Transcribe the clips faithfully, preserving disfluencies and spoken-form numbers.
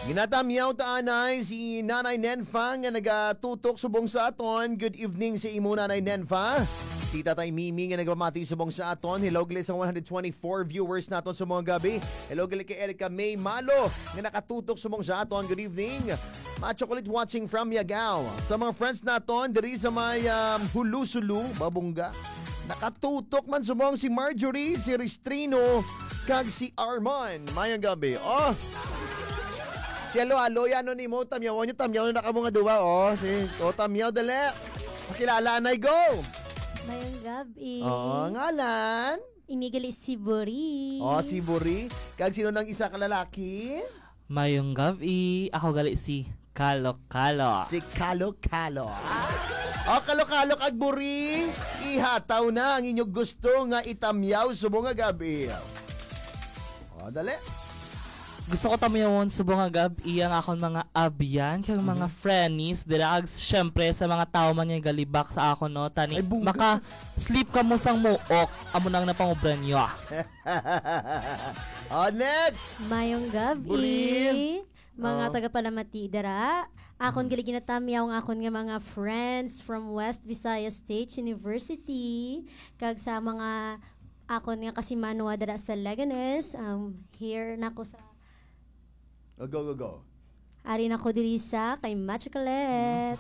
Ginatamyaw taanay si Nanay Nenfa nga nagatutok subong sa aton. Good evening sa imo Nanay Nenfa. Si Tatay Mimi nga nagmamati subong sa aton. Hello gali sa one hundred twenty-four viewers naton sa mga gabi. Hello gali kay Erica May Malo nga nakatutok subong sa aton. Good evening. Ma-chocolate watching from Yagao. Sa mga friends naton diri sa may um, Hulusulu, Babunga. Nakatutok man subong si Marjorie, si Ristrino, kag si Armon. Mayang gabi. Oh, si alo-alo, yan ni mo, tamyaw nyo, tamyaw na naka mga duwa, oh. Si, oh, tamyaw, dali. Makilala, anay, go! Mayang gabi. Oh, ngalan? Inigali si Buri. Oh, si Buri. Kag sino nang isa ka lalaki? Mayong gabi. Ako gali si Kalo-Kalo. Si Kalo-Kalo. Oh, Kalo-Kalo kag Buri. Ihataw na ang inyong gusto nga itamyaw subong nga gabi. Oh, dali. Gusto ko tamyawon sa bunga gabi ang akong mga abyan kag mga mm-hmm. friendies dira ag syempre sa mga tao man nga galibak sa ako no tani maka sleep ka mo sang muok amo nang napangubran nyo. Oh, next. Mayong gabi. Buri. Mga Oh. tagapalamati dara. Akon gali ginatamyaw ang akon nga mga friends from West Visayas State University kag sa mga akon nga kasimanwa dara sa Leganes. Um here nako sa Oh, go, go, go. Ari nako diri sa kay Ma-Chocolate.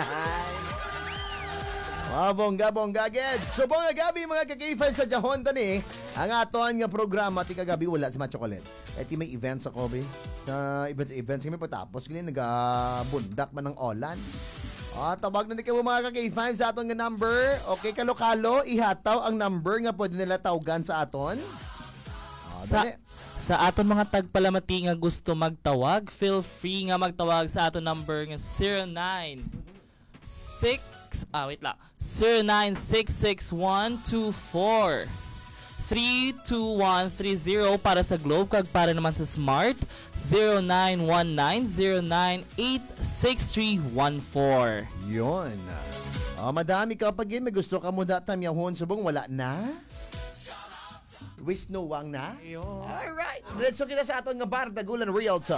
Ah, bongga, bongga, agad. So, bongga gabi mga kaka-fans sa Jahon tani. Ang aton nga programa, ti kagabi wala si Ma-Chocolate. Eh, ti may events ako, be. Sa events, events kami patapos. Kaya nagabundak man ng olan. Ah, tawag na di kayo mga kaka-fans sa aton nga number. Okay, Kalo-Kalo, ihataw ang number nga pwede nila tawagan sa aton. Ah, Sa, dali. sa aton mga tagpalamati nga gusto magtawag, feel free nga magtawag sa aton number nga zero nine six ah wait lang zero nine six six one two four three two one three zero para sa Globe kag para naman sa Smart zero nine one nine zero nine eight six three one four. Yun. Ah, madami kapag yun, may gusto ka mo datam yung subong, wala na? Wish no wang na? Alright. Diretso kita sa aton nga bar, Dagulan Real Talk.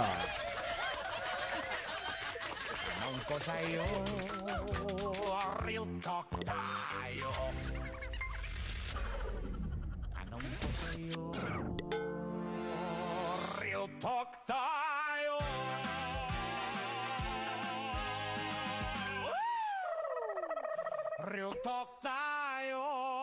Tanong ko sa'yo, real talk tayo. Tanong ko sa'yo, real talk tayo. Real talk tayo.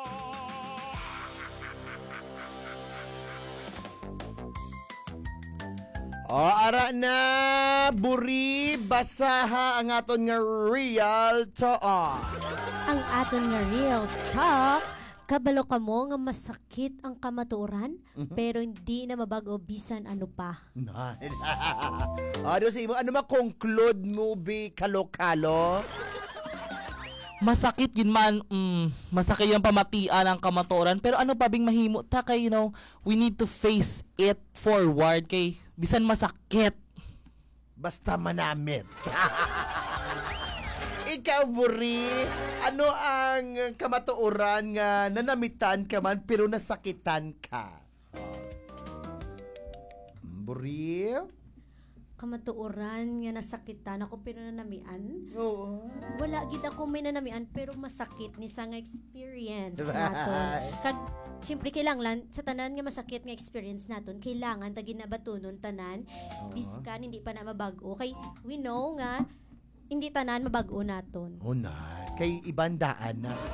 O, ara na, Buri, basaha ang aton nga Real Talk. Ang aton nga real talk, kabalo ka mo nga masakit ang kamatuoran, pero hindi na mabago bisan ano pa. Ano sa imo, ano ma-conclude mo, be, Kalo-Kalo? Masakit yun man, mm, masakit yung pamatian ang kamatuoran pero ano pa bing mahimo ta kay you know we need to face it forward kay bisan masakit Basta manamit. Ikaw, Buri, ano ang kamatuoran nga nanamitan ka man pero nasakitan ka? Buri? Kamatuoran nga nasakitan ako pero nanamian. Oo. Wala gid ako may nanamian pero masakit ni sa nga experience naton. Kag syempre kailangan sa tanan nga masakit nga experience naton, kailangan ta ginabatunon tanan biskan hindi pa na mabag-o kay we know nga hindi tanan mabag-o naton. Oh na, kay ibandaan na.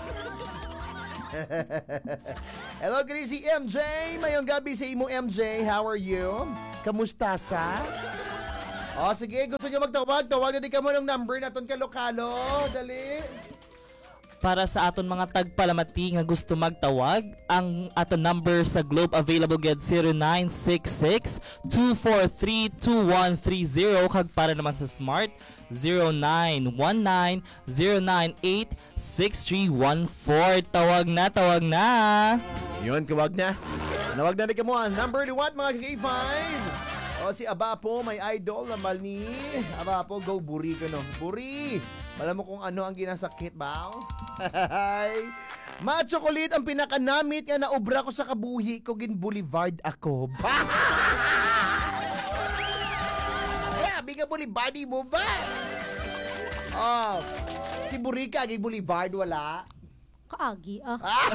Hello, Gracie M J. Mayong gabi sa imo, M J. How are you? Kamusta sa? O, sige. Gusto niyo magtawag? Tawag na di ka mo ng number naton Kalo-Kalo. Dali. para sa aton mga tagpalamati nga gusto magtawag. Ang aton number sa Globe available gid zero nine six six two four three two one three zero kag para naman sa Smart zero nine one nine zero nine eight six three one four. Tawag na, tawag na. Yun, kawag na. Nawag na rin ka mo ang number one mga K five. O si Abapo, may idol na mali. Abapo, go Buri ka no. Buri! Alam mo kung ano ang ginasakit ba? Hi! Ma-chocolate ang pinakanamit nga naobra ko sa kabuhi ko gin Boulevard ako. Grabe nga Boulevard mo ba? Oh, si Burika, agi Boulevard, wala? Kaagi, ah.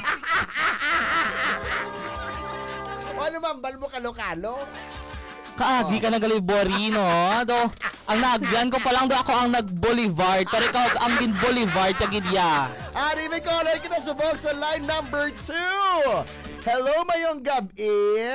O ano mambal mo kalo-kalo? Kaagi ka nagalibori, no? Do, ang nagyan ko pa lang do ako ang nag-Boulevard. Pero ikaw ang gin Boulevard kagid ya. Ari, may caller kita subok sa line number two. Hello, mayong gabi.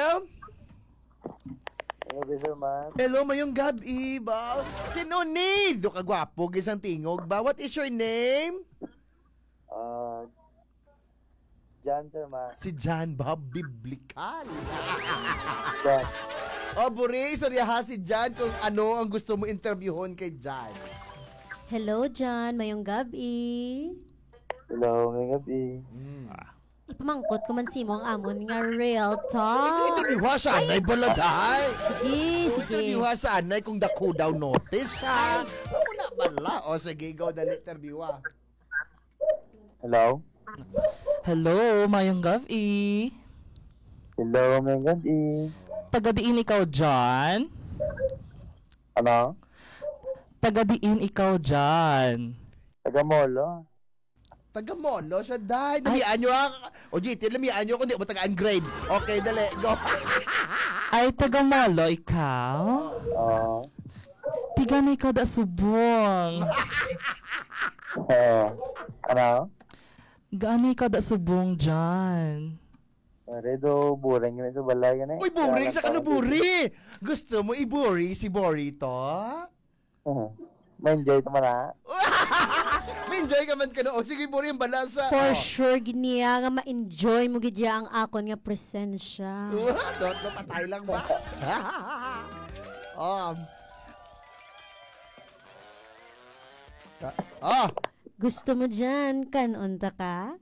Hello, sir, ma'am. Hello, mayong gabi ba? Sino ni? Do ka gwapo, gisang tingog ba? What is your name? Uh, John, sir, ma'am. Si John Bob Biblical. John. O, Buri, sorya ha si John kung ano ang gusto mo interviewon kay John. Hello, John. Mayong gabi. Hello, may gabi. Ipamangkot ko man si mo ang amon nga real Ito talk. interview ha sa anay baladay. Sige, Ito sige. interview ha sa anay kung dako daw notice siya. Wala bala. O, sige, go, dali interview ha. Hello? Hello, mayong gabi. Hello, may gabi. Taga-diin ikaw, John? Ano? Taga-diin ikaw, John. Taga-molo. Taga Molo siya, dahil. Lamian nyo ha. O, G T, lamian nyo kung di mo taga-engrave. Okay, dali, go. Ay, taga-molo ikaw? Oo. Tiga na ikaw da subong. Uh, ano? Gaano ikaw da subong, John? Redo, buring ka na sa balay ka na. Uy, boring sa kano, Buri. Gusto mo i-buri si Bori to? Uh, Ma-enjoy naman ha. May enjoy ka man ka no. O, sige, Buri, yung balasa. For sure, giniya nga ma-enjoy mo gidya ang akon nga presensya. Don't no, patay lang ba? um. Ah, Gusto mo dyan, kanunta ka?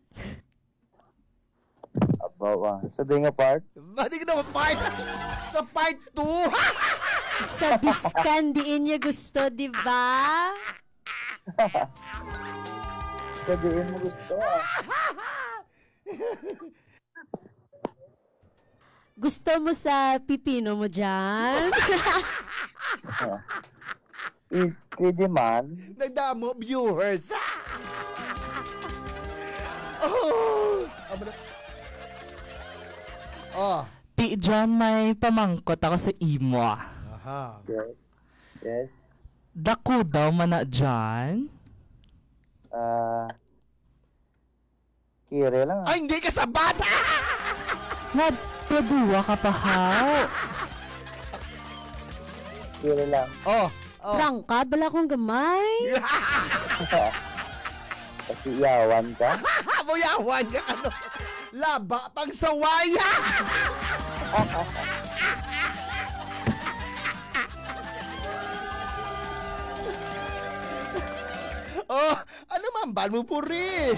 Abawa. Sa ding part? hindi ka na part. Sa part two. Sa biskandiin niya gusto, di ba? Sa diin mo gusto ah. Gusto mo sa pipino mo dyan? I- Pwede man. Nagdamo viewers. oh. Oh. Ti John, may pamangkot ako sa imo. Aha. Yes. Yes. Dako daw man na, John? Ah... kire lang ah. Ay, hindi ka sabat. Nagpaduwa ka pa, haw. Kire lang. Oh. Oh. Prangka, bala kong gamay. Kasi iyawan ka. Buyawan ka ano. Laba pang sawaya. oh, ano mambal mo, Puri?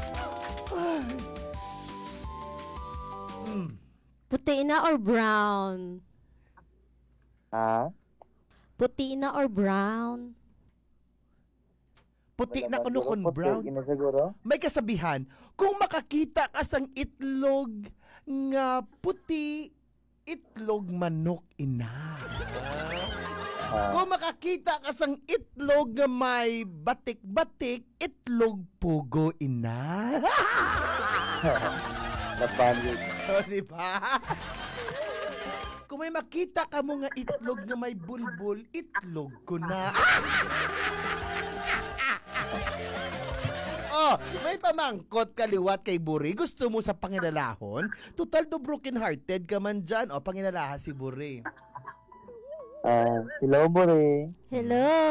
Puti na or brown? Ha? Puti na or brown? Puti na Wala kuno siguro, kun puti, brown. ina siguro. May kasabihan, kung makakita ka sang itlog nga puti, itlog manok ina. Ha? Kung makakita ka sang itlog nga may batik-batik, itlog pugo ina. Napangit. O, di ba? Kung may makita ka mo nga itlog nga may bulbul, itlog ko na. oh, may pamangkot kaliwat kay Buri. Gusto mo sa panginalahon? Total do broken hearted ka man dyan. O, panginalaha si Buri. Ah, hello, Bore. Hello?